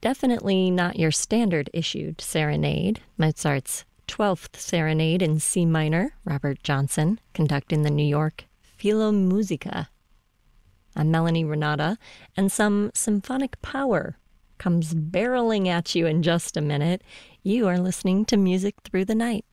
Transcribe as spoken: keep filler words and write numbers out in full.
Definitely not your standard issued serenade. Mozart's twelfth Serenade in C minor, Robert Johnson, conducting the New York Philharmonica. I'm Melanie Renata, and some symphonic power comes barreling at you in just a minute. You are listening to Music Through the Night.